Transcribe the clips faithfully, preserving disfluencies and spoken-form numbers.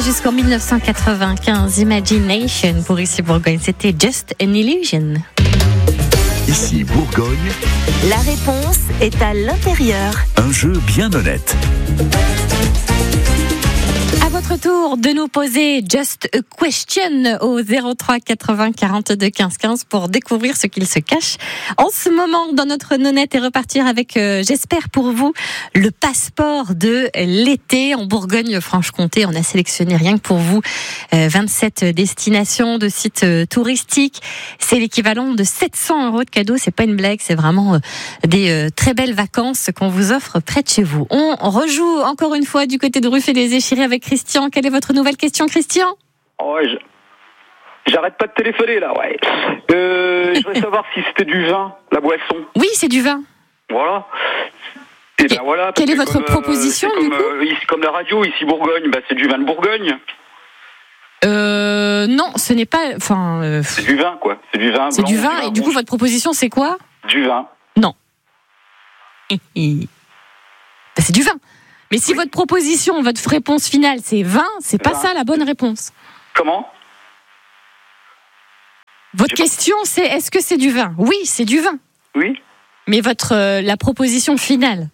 jusqu'en dix-neuf cent quatre-vingt-quinze. Imagination pour Ici Bourgogne, c'était Just an Illusion. Ici Bourgogne, la réponse est à l'intérieur. Un jeu bien honnête. À votre tour de nous poser Just a Question au zéro trois quatre-vingts quarante-deux quinze quinze pour découvrir ce qu'il se cache en ce moment dans notre nonnette et repartir avec, euh, j'espère pour vous, le passeport de l'été en Bourgogne-Franche-Comté. On a sélectionné rien que pour vous euh, vingt-sept destinations de sites euh, touristiques. C'est l'équivalent de sept cents euros de cadeaux. C'est pas une blague, c'est vraiment euh, des euh, très belles vacances qu'on vous offre près de chez vous. On rejoue encore une fois du côté de Ruffé des Échirés avec Christian. Quelle est votre nouvelle question, Christian ? Oh, ouais, je... J'arrête pas de téléphoner là, ouais. Euh, je voudrais savoir si c'était du vin, la boisson. Oui, c'est du vin. Voilà. Et ben voilà. Quelle est votre comme, proposition euh, du comme, coup euh, ici, comme la radio, ici Bourgogne, bah, c'est du vin de Bourgogne. Euh, non, ce n'est pas. Enfin. Euh, c'est du vin, quoi. C'est du vin. C'est blanc, du vin. du Et du coup, votre proposition, c'est quoi ? Du vin. Non. Ben, c'est du vin. Mais si oui. Votre proposition, votre réponse finale, c'est vin, c'est pas vin. Ça la bonne réponse. Comment ? Votre J'ai question, pas... c'est est-ce que c'est du vin ? Oui, c'est du vin. Oui. Mais votre euh, la proposition finale.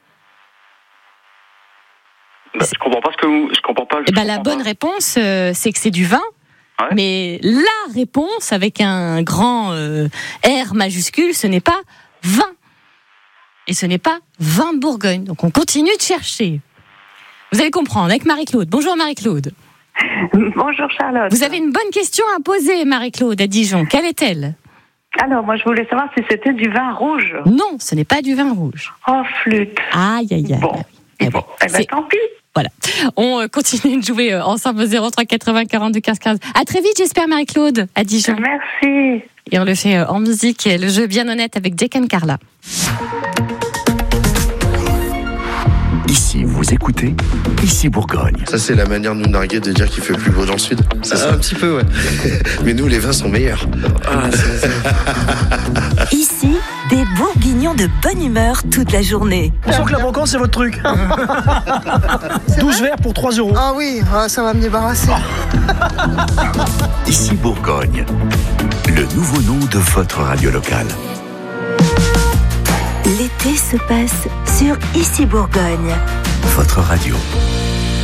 Bah, je comprends pas ce que vous... je comprends pas. Je eh ben, comprends la bonne pas. réponse, euh, c'est que c'est du vin. Ouais. Mais la réponse avec un grand euh, R majuscule, ce n'est pas vin. Et ce n'est pas vin de Bourgogne. Donc on continue de chercher. Vous allez comprendre avec Marie-Claude. Bonjour Marie-Claude. Bonjour Charlotte. Vous avez une bonne question à poser, Marie-Claude, à Dijon. Quelle est-elle ? Alors moi je voulais savoir si c'était du vin rouge. Non, ce n'est pas du vin rouge. Oh flûte. Aïe aïe aïe. Bon, eh bon. Eh ben, tant pis. Voilà. On continue de jouer ensemble au zéro trois quatre-vingts quarante-deux quinze quinze. À très vite, j'espère Marie-Claude, à Dijon. Merci. Et on le fait en musique, le jeu bien honnête avec Jack and Carla. Ici, vous écoutez Ici Bourgogne. Ça, c'est la manière de nous narguer de dire qu'il fait plus beau dans le sud. C'est ah, ça. Un petit peu, ouais. Mais nous, les vins sont meilleurs. Ah, c'est, c'est... Ici, des bourguignons de bonne humeur toute la journée. On sent que la brocante, c'est votre truc. douze verres pour trois euros. Ah oui, ça va me débarrasser. Ici Bourgogne, le nouveau nom de votre radio locale. L'été se passe sur Ici Bourgogne. Votre radio.